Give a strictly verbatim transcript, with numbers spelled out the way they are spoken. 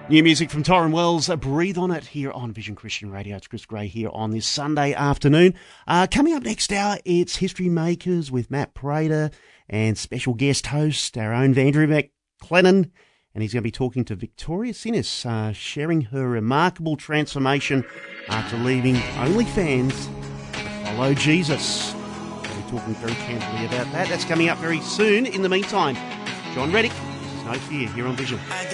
New music from Torrin Wells, uh, Breathe On It, here on Vision Christian Radio. It's Chris Gray here on this Sunday afternoon. Uh, coming up next hour, it's History Makers with Matt Prater and special guest host, our own Vandrew McLennan. And he's going to be talking to Victoria Sinnis, uh, sharing her remarkable transformation after leaving OnlyFans to follow Jesus. We'll be talking very candidly about that. That's coming up very soon. In the meantime, John Reddick, this is No Fear here on Vision.